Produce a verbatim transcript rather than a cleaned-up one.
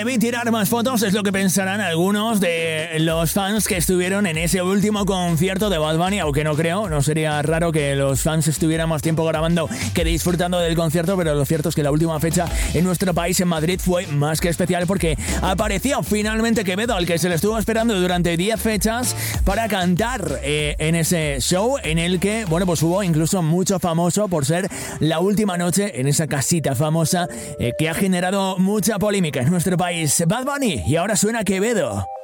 Debí tirar más fotos, es lo que pensarán algunos de los fans que estuvieron en ese último concierto de Bad Bunny, aunque no creo, no sería raro que los fans estuvieran más tiempo grabando que disfrutando del concierto, pero lo cierto es que la última fecha en nuestro país, en Madrid, fue más que especial porque apareció finalmente Quevedo, al que se le estuvo esperando durante diez fechas para cantar eh, en ese show en el que, bueno, pues hubo incluso mucho famoso por ser la última noche en esa casita famosa eh, que ha generado mucha polémica en nuestro país. Bad Bunny, y ahora suena Quevedo.